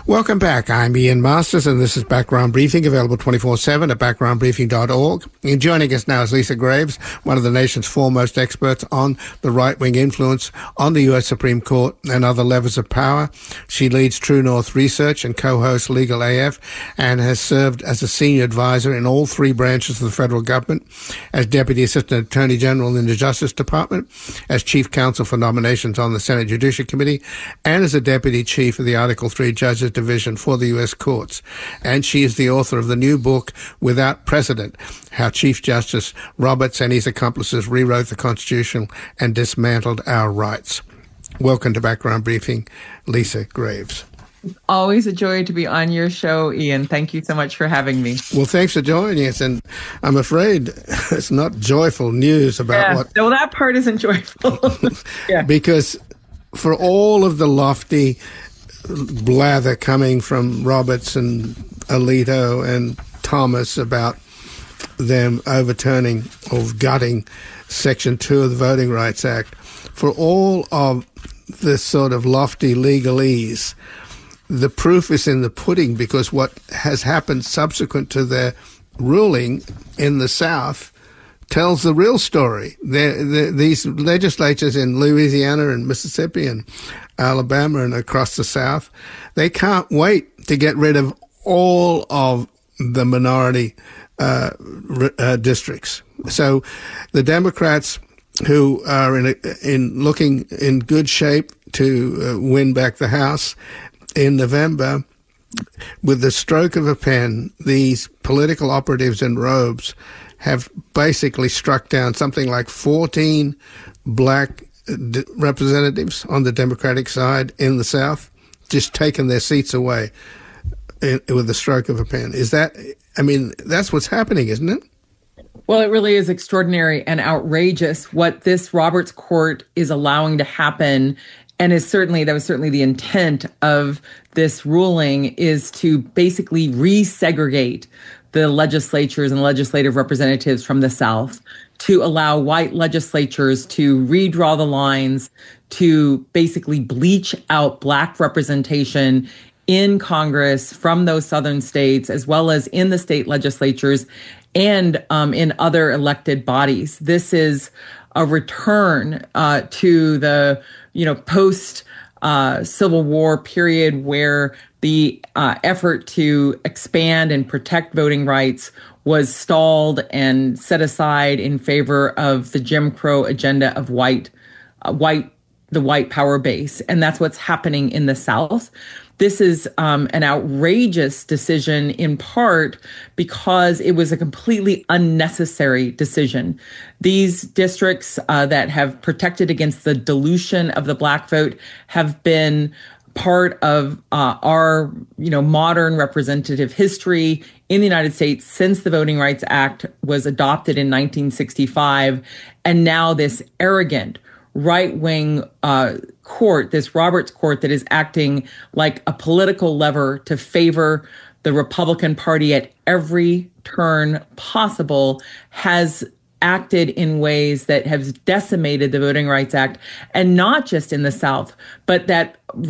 Welcome back. I'm Ian Masters, and this is Background Briefing, available 24/7 at backgroundbriefing.org. And joining us now is Lisa Graves, one of the nation's foremost experts on the right-wing influence on the U.S. Supreme Court and other levers of power. She leads True North Research and co-hosts Legal AF, and has served as a senior advisor in all three branches of the federal government, as Deputy Assistant Attorney General in the Justice Department, as Chief Counsel for Nominations on the Senate Judiciary Committee, and as a Deputy Chief of the Article 3 Judges Division for the U.S. courts. And she is the author of the new book, Without Precedent, How Chief Justice Roberts and His Accomplices Rewrote the Constitution and Dismantled Our Rights. Welcome to Background Briefing, Lisa Graves. Always a joy to be on your show, Ian. Thank you so much for having me. Well, thanks for joining us. And I'm afraid it's not joyful news about what... No, that part isn't joyful. Yeah. Because for all of the lofty blather coming from Roberts and Alito and Thomas about them overturning or gutting Section 2 of the Voting Rights Act, for all of this sort of lofty legalese, the proof is in the pudding, because what has happened subsequent to their ruling in the South tells the real story. These legislatures in Louisiana and Mississippi and Alabama and across the South, they can't wait to get rid of all of the minority districts. So the Democrats, who are in looking in good shape to win back the House in November, with the stroke of a pen, these political operatives in robes have basically struck down something like 14 black representatives on the Democratic side in the South, just taken their seats away with the stroke of a pen. That's what's happening, isn't it? Well, it really is extraordinary and outrageous what this Roberts Court is allowing to happen. And that was certainly the intent of this ruling, is to basically resegregate the legislatures and legislative representatives from the South, to allow white legislatures to redraw the lines, to basically bleach out black representation in Congress from those southern states, as well as in the state legislatures and in other elected bodies. This is a return to the post Civil War period, where the effort to expand and protect voting rights was stalled and set aside in favor of the Jim Crow agenda of the white power base. And that's what's happening in the South. This is an outrageous decision, in part because it was a completely unnecessary decision. These districts that have protected against the dilution of the black vote have been part of our modern representative history in the United States since the Voting Rights Act was adopted in 1965. And now this arrogant right-wing court, this Roberts Court, that is acting like a political lever to favor the Republican Party at every turn possible, has acted in ways that have decimated the Voting Rights Act, and not just in the South, but that